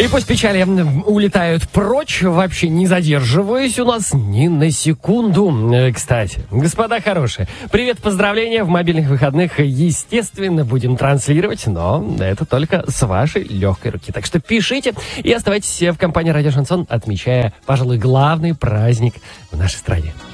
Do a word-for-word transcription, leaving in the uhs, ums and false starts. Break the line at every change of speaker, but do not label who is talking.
И пусть печали улетают прочь, вообще не задерживаясь у нас ни на секунду. Кстати, господа хорошие, привет, поздравления в мобильных выходных, естественно, будем транслировать, но это только с вашей легкой руки. Так что пишите и оставайтесь в компании «Радио Шансон», отмечая, пожалуй, главный праздник в нашей стране.